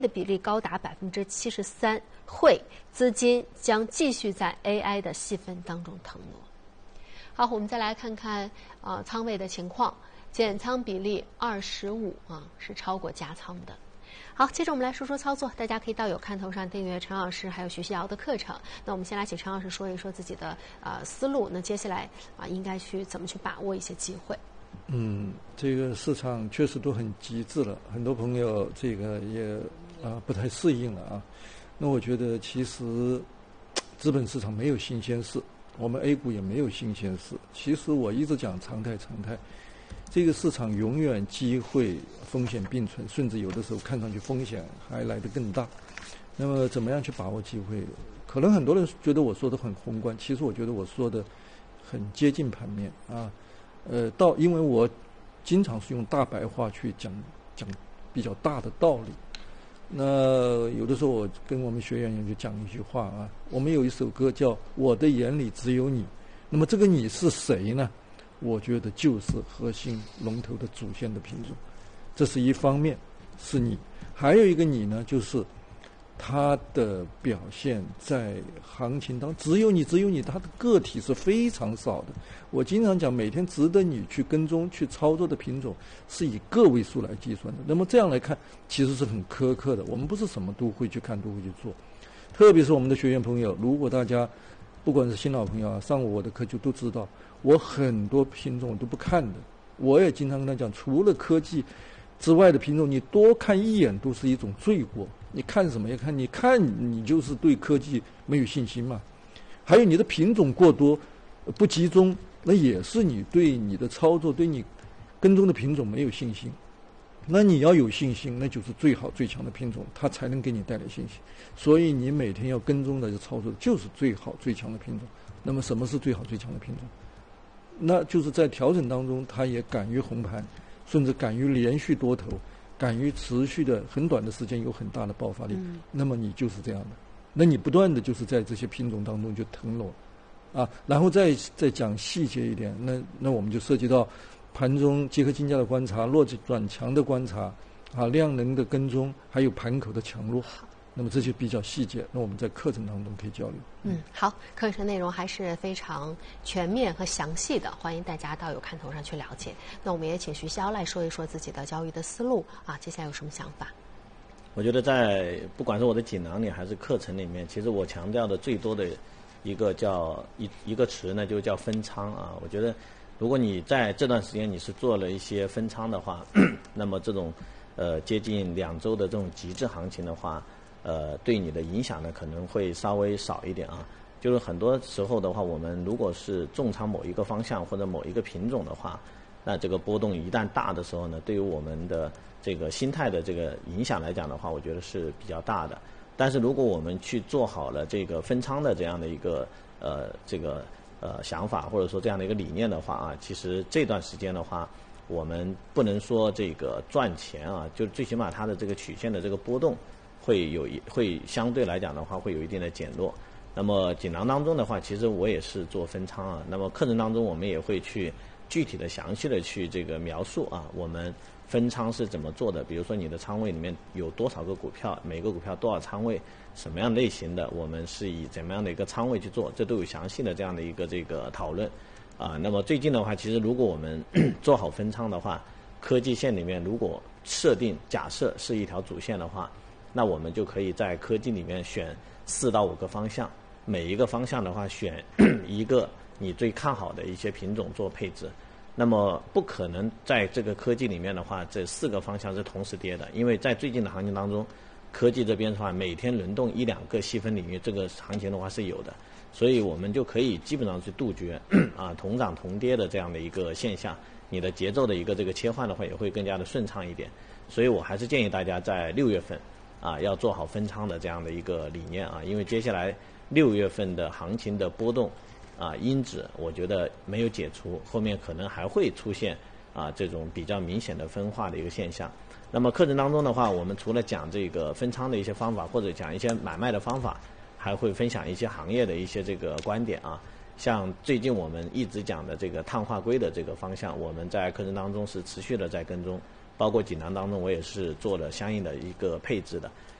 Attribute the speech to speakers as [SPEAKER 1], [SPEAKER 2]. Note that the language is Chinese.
[SPEAKER 1] 的比例高达73%，汇资金将继续在 AI 的细分当中腾挪。好，我们再来看看仓位的情况，减仓比例25是超过加仓的。好，接着我们来说说操作，大家可以到有看头上订阅陈老师还有徐熙瑶的课程。那我们先来请陈老师说一说自己的思路，那接下来应该去怎么去把握一些机会。
[SPEAKER 2] 这个市场确实都很极致了，很多朋友这个也不太适应了啊。那我觉得其实资本市场没有新鲜事，我们 A 股也没有新鲜事。其实我一直讲常态，这个市场永远机会风险并存，甚至有的时候看上去风险还来得更大。那么怎么样去把握机会？可能很多人觉得我说的很宏观，其实我觉得我说的很接近盘面啊。因为我经常是用大白话去讲比较大的道理。那有的时候我跟我们学员也就讲一句话啊，我们有一首歌叫《我的眼里只有你》，那么这个你是谁呢？我觉得就是核心龙头的主线的品种，这是一方面是你，还有一个你呢，就是它的表现在行情当中只有你，它的个体是非常少的。我经常讲，每天值得你去跟踪去操作的品种是以个位数来计算的。那么这样来看，其实是很苛刻的。我们不是什么都会去看，都会去做。特别是我们的学员朋友，如果大家不管是新老朋友上过我的课就都知道，我很多品种我都不看的。我也经常跟他讲，除了科技之外的品种，你多看一眼都是一种罪过。你看什么呀？你看你就是对科技没有信心嘛。还有你的品种过多不集中，那也是你对你的操作对你跟踪的品种没有信心。那你要有信心，那就是最好最强的品种，它才能给你带来信心。所以你每天要跟踪的操作就是最好最强的品种。那么什么是最好最强的品种？那就是在调整当中它也敢于红盘，甚至敢于连续多头，敢于持续的很短的时间有很大的爆发力。那么你就是这样的，那你不断的就是在这些品种当中就腾挪啊。然后再讲细节一点，那我们就涉及到盘中结合竞价的观察，弱转强的观察啊，量能的跟踪，还有盘口的强弱。那么这些比较细节，那我们在课程当中可以交流。
[SPEAKER 1] 好，课程内容还是非常全面和详细的，欢迎大家到有看头上去了解。那我们也请徐骁来说一说自己的交易的思路啊，接下来有什么想法？
[SPEAKER 3] 我觉得在不管是我的锦囊里还是课程里面，其实我强调的最多的一个叫一个词呢，就叫分仓啊。我觉得如果你在这段时间你是做了一些分仓的话，那么这种接近2周的这种极致行情的话，对你的影响呢可能会稍微少一点啊。就是很多时候的话，我们如果是重仓某一个方向或者某一个品种的话，那这个波动一旦大的时候呢，对于我们的这个心态的这个影响来讲的话，我觉得是比较大的。但是如果我们去做好了这个分仓的这样的一个想法，或者说这样的一个理念的话啊，其实这段时间的话，我们不能说这个赚钱啊，就最起码它的这个曲线的这个波动会相对来讲的话会有一定的减弱。那么锦囊当中的话，其实我也是做分仓啊。那么课程当中我们也会去具体的详细的去这个描述啊，我们分仓是怎么做的。比如说你的仓位里面有多少个股票，每个股票多少仓位，什么样类型的，我们是以怎么样的一个仓位去做，这都有详细的这样的一个这个讨论啊。那么最近的话，其实如果我们做好分仓的话，科技线里面如果假设是一条主线的话，那我们就可以在科技里面选4到5个方向，每一个方向的话选一个你最看好的一些品种做配置。那么不可能在这个科技里面的话，这4个方向是同时跌的，因为在最近的行情当中，科技这边的话每天轮动1-2个细分领域，这个行情的话是有的，所以我们就可以基本上去杜绝同涨同跌的这样的一个现象，你的节奏的一个这个切换的话也会更加的顺畅一点。所以我还是建议大家在6月份要做好分仓的这样的一个理念啊，因为接下来6月份的行情的波动因子我觉得没有解除，后面可能还会出现这种比较明显的分化的一个现象。那么课程当中的话，我们除了讲这个分仓的一些方法，或者讲一些买卖的方法，还会分享一些行业的一些这个观点啊。像最近我们一直讲的这个碳化硅的这个方向，我们在课程当中是持续的在跟踪。 包括锦囊当中我也是做了相应的一个配置的。